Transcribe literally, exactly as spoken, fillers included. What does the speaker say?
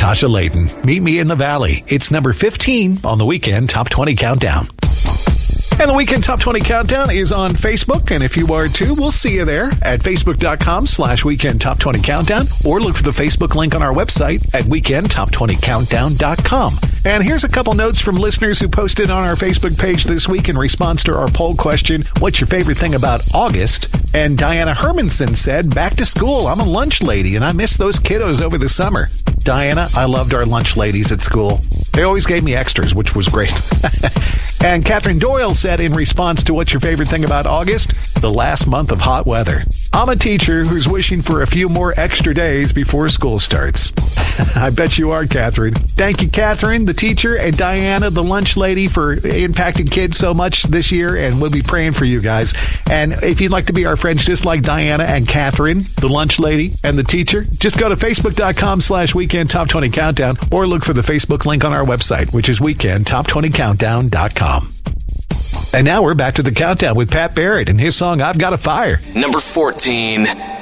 Natasha Layton. Meet Me in the Valley. It's number fifteen on the Weekend Top twenty Countdown. And the Weekend Top twenty Countdown is on Facebook, and if you are too, we'll see you there at facebook.com slash Weekend Top twenty Countdown, or look for the Facebook link on our website at weekend top twenty countdown dot com. And here's a couple notes from listeners who posted on our Facebook page this week in response to our poll question, what's your favorite thing about August? And Diana Hermanson said, back to school. I'm a lunch lady, and I miss those kiddos over the summer. Diana, I loved our lunch ladies at school. They always gave me extras, which was great. And Catherine Doyle said in response to what's your favorite thing about August? The last month of hot weather. I'm a teacher who's wishing for a few more extra days before school starts. I bet you are, Catherine. Thank you, Catherine, the teacher, and Diana, the lunch lady, for impacting kids so much this year, and we'll be praying for you guys. And if you'd like to be our friends just like Diana and Catherine, the lunch lady and the teacher, just go to facebook.com slash Weekend Top twenty Countdown, or look for the Facebook link on our website, which is weekend top twenty countdown dot com. And now we're back to the countdown with Pat Barrett and his song, I've Got a Fire. Number fourteen.